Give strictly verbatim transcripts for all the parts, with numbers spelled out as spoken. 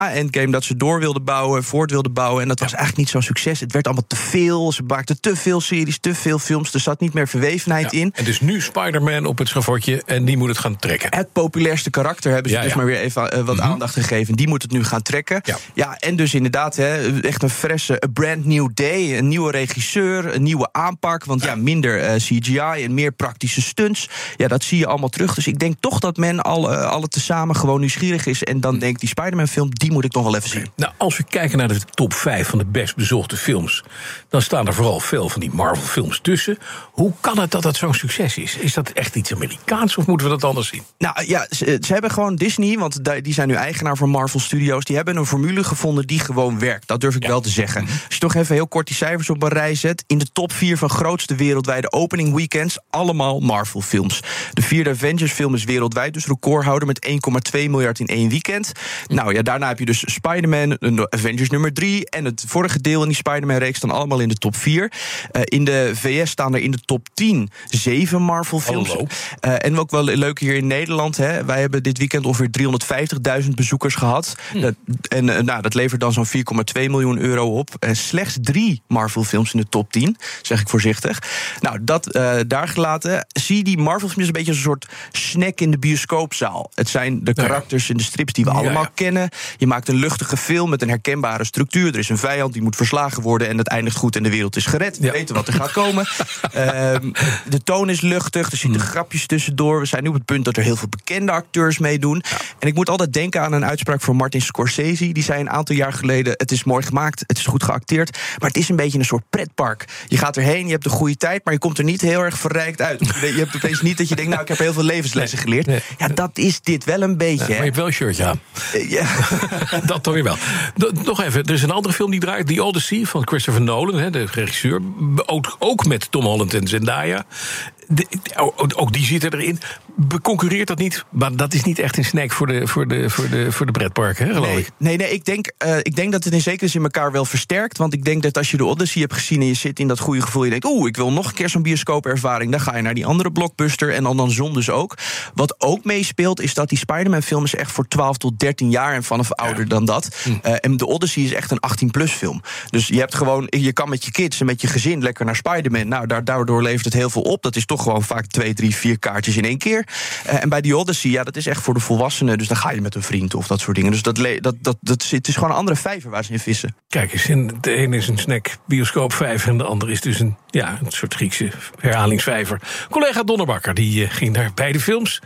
Endgame dat ze door wilden bouwen, voort wilden bouwen. En dat was eigenlijk niet zo'n succes. Het werd allemaal te veel. Ze maakten te veel series, te veel films. Er zat niet meer verwevenheid ja, in. En dus nu Spider-Man op het schavotje en die moet het gaan trekken. Het populairste karakter hebben ze ja, dus ja. maar weer even uh, wat mm-hmm. aandacht gegeven. Die moet het nu gaan trekken. Ja, ja en dus inderdaad, hè, echt een frisse, a brand new day. Een nieuwe regisseur, een nieuwe aanpak. Want ja, minder uh, C G I en meer praktische stunts. Ja, dat zie je allemaal terug. Dus ik denk toch dat men al, uh, alle tezamen gewoon nieuwsgierig is. En dan denkt die Spider-Man film, die moet ik nog wel even zien. Nou, als we kijken naar de top vijf van de best bezochte films, dan staan er vooral veel van die Marvel-films tussen. Hoe kan het dat dat zo'n succes is? Is dat echt iets Amerikaans of moeten we dat anders zien? Nou ja, ze, ze hebben gewoon Disney, want die zijn nu eigenaar van Marvel Studios. Die hebben een formule gevonden die gewoon werkt. Dat durf ik ja. wel te zeggen. Als je toch even heel kort die cijfers op een rij zet. In de top vier van grootste wereldwijde opening weekends, allemaal Marvel-films. De vierde Avengers-film is wereldwijd dus recordhouder met één komma twee miljard in één weekend. Nou ja, daarna heb je dus Spider-Man, Avengers nummer drie... en het vorige deel in die Spider-Man-reeks staan allemaal in de top vier. Uh, in de V S staan er in de top tien zeven Marvel-films. Uh, en ook wel leuk hier in Nederland, hè, wij hebben dit weekend ongeveer driehonderdvijftigduizend bezoekers gehad. Hm. Uh, en uh, nou, dat levert dan zo'n vier komma twee miljoen euro op. En slechts drie Marvel-films in de top tien, zeg ik voorzichtig. Nou, dat uh, daar gelaten. Zie die Marvel-films een beetje als een soort snack in de bioscoopzaal. Het zijn de karakters in de strips die we ja, allemaal ja. kennen. Je maakt een luchtige film met een herkenbare structuur. Er is een vijand, die moet verslagen worden en het eindigt goed en de wereld is gered. We ja. weten wat er gaat komen. um, de toon is luchtig, er zitten mm. grapjes tussendoor. We zijn nu op het punt dat er heel veel bekende acteurs meedoen. Ja. En ik moet altijd denken aan een uitspraak van Martin Scorsese. Die zei een aantal jaar geleden, het is mooi gemaakt, het is goed geacteerd, maar het is een beetje een soort pretpark. Je gaat erheen, je hebt een goede tijd, maar je komt er niet heel erg verrijkt uit. Je hebt opeens niet dat je denkt, nou, ik heb heel veel levenslessen geleerd. Nee. Ja, dat is dit wel een beetje. Nee, maar je hebt wel een shirtje aan. Ja. Dat toch weer wel. D- nog even, er is een andere film die draait, The Odyssey van Christopher Nolan, hè, de regisseur. Ook, ook met Tom Holland en Zendaya. De, ook die zitten erin. Concurreert dat niet? Maar dat is niet echt een snack voor de, voor de, voor de, voor de pretparken, hè, geloof nee, ik. Nee, nee ik, denk, uh, ik denk dat het in zekere zin elkaar wel versterkt. Want ik denk dat als je de Odyssey hebt gezien en je zit in dat goede gevoel, je denkt, oeh, ik wil nog een keer zo'n bioscoopervaring. Dan ga je naar die andere blockbuster en dan dan zon dus ook. Wat ook meespeelt is dat die Spider-Man-film is echt voor twaalf tot dertien jaar en vanaf ja. ouder dan dat. Hm. Uh, en de Odyssey is echt een achttien-plus film. Dus je hebt gewoon, je kan met je kids en met je gezin lekker naar Spider-Man. Nou, daar, daardoor levert het heel veel op. Dat is toch gewoon vaak twee, drie, vier kaartjes in één keer. Uh, en bij die Odyssey, ja, dat is echt voor de volwassenen. Dus dan ga je met een vriend of dat soort dingen. Dus dat, dat, dat, dat, het is gewoon een andere vijver waar ze in vissen. Kijk eens, de ene is een snack bioscoopvijver en de andere is dus een, ja, een soort Griekse herhalingsvijver. Collega Donnerbakker, die uh, ging naar beide films.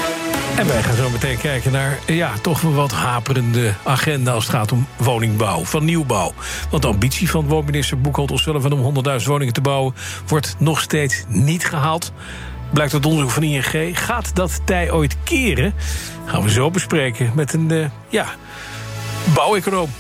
En wij gaan zo meteen kijken naar, ja, toch een wat haperende agenda als het gaat om woningbouw, van nieuwbouw. Want de ambitie van woonminister Boekholt O'Sullivan om honderdduizend woningen te bouwen wordt nog steeds niet gehaald. Blijkt uit onderzoek van I N G. Gaat dat tij ooit keren? Gaan we zo bespreken met een, uh, ja, bouweconoom.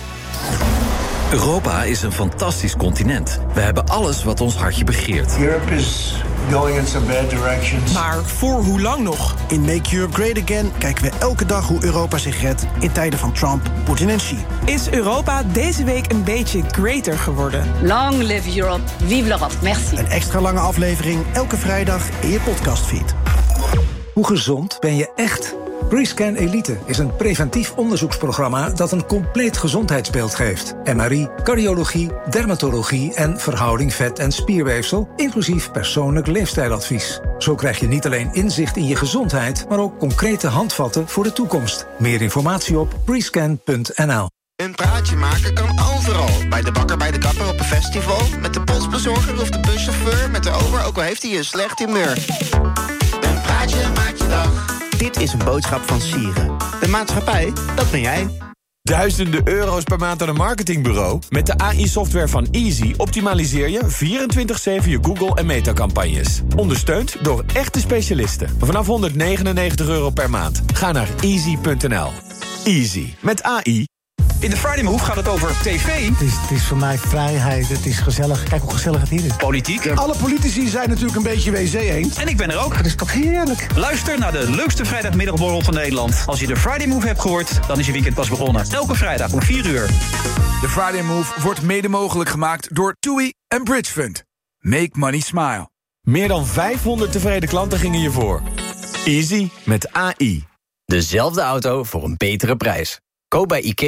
Europa is een fantastisch continent. We hebben alles wat ons hartje begeert. Europe is going in some bad directions. Maar voor hoe lang nog? In Make Europe Great Again kijken we elke dag hoe Europa zich redt in tijden van Trump, Poetin en Xi. Is Europa deze week een beetje greater geworden? Long live Europe, vive l'Europe, merci. Een extra lange aflevering elke vrijdag in je podcastfeed. Hoe gezond ben je echt? Prescan Elite is een preventief onderzoeksprogramma dat een compleet gezondheidsbeeld geeft. M R I, cardiologie, dermatologie en verhouding vet- en spierweefsel, inclusief persoonlijk leefstijladvies. Zo krijg je niet alleen inzicht in je gezondheid, maar ook concrete handvatten voor de toekomst. Meer informatie op prescan punt n l. Een praatje maken kan overal. Bij de bakker, bij de kapper, op een festival. Met de postbezorger of de buschauffeur. Met de ober, ook al heeft hij een slecht humeur. Een praatje maakt je dag. Dit is een boodschap van Sieren. De maatschappij, dat ben jij. Duizenden euro's per maand aan een marketingbureau? Met de A I-software van Easy optimaliseer je vierentwintig zeven je Google- en Meta-campagnes. Ondersteund door echte specialisten. Vanaf honderdnegenennegentig euro per maand. Ga naar easy punt n l. Easy. Met A I. In de Friday Move gaat het over tv. Het is, het is voor mij vrijheid, het is gezellig. Kijk hoe gezellig het hier is. Politiek. Ja. Alle politici zijn natuurlijk een beetje W C-eend. En ik ben er ook. Dat is toch heerlijk. Luister naar de leukste vrijdagmiddagborrel van Nederland. Als je de Friday Move hebt gehoord, dan is je weekend pas begonnen. Elke vrijdag om vier uur. De Friday Move wordt mede mogelijk gemaakt door TUI en Bridge Fund. Make money smile. Meer dan vijfhonderd tevreden klanten gingen je voor. Easy met A I. Dezelfde auto voor een betere prijs. Koop bij IKEA